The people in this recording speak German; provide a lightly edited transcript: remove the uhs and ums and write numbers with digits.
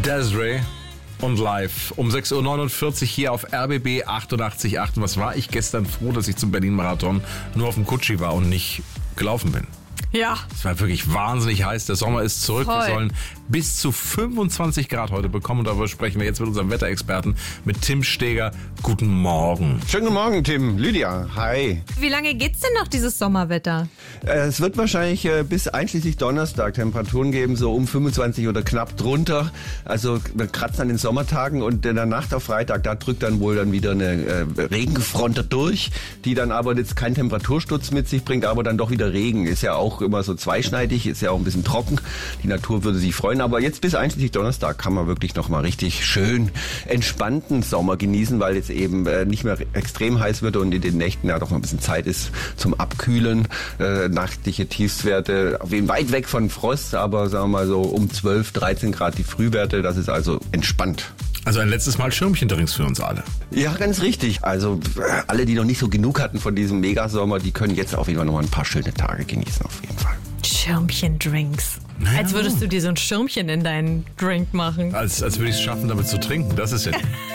Desiree und live um 6.49 Uhr hier auf RBB 88.8. Und was war ich gestern froh, dass ich zum Berlin-Marathon nur auf dem Kutschi war und nicht gelaufen bin. Ja. Es war wirklich wahnsinnig heiß. Der Sommer ist zurück. Voll. Wir sollen bis zu 25 Grad heute bekommen. Und darüber sprechen wir jetzt mit unserem Wetterexperten, mit Tim Steger. Guten Morgen. Schönen guten Morgen, Tim. Lydia, hi. Wie lange geht's denn noch, dieses Sommerwetter? Es wird wahrscheinlich bis einschließlich Donnerstag Temperaturen geben, so um 25 oder knapp drunter. Also wir kratzen an den Sommertagen und in der Nacht auf Freitag, da drückt dann wohl dann wieder eine Regenfront durch, die dann aber jetzt keinen Temperatursturz mit sich bringt, aber dann doch wieder Regen. Ist ja auch immer so zweischneidig, ist ja auch ein bisschen trocken. Die Natur würde sich freuen, aber jetzt bis einschließlich Donnerstag kann man wirklich nochmal richtig schön entspannten Sommer genießen, weil jetzt eben nicht mehr extrem heiß wird und in den Nächten ja doch mal ein bisschen Zeit ist zum Abkühlen. Nachtliche Tiefstwerte auf jeden Fall weit weg von Frost, aber sagen wir mal so um 12, 13 Grad die Frühwerte, das ist also entspannt. Also ein letztes Mal Schirmchen-Drinks für uns alle. Ja, ganz richtig. Also alle, die noch nicht so genug hatten von diesem Megasommer, die können jetzt auf jeden Fall noch mal ein paar schöne Tage genießen, auf jeden Fall. Schirmchen-Drinks. Naja. Als würdest du dir so ein Schirmchen in deinen Drink machen. Als würde ich es schaffen, damit zu trinken. Das ist ja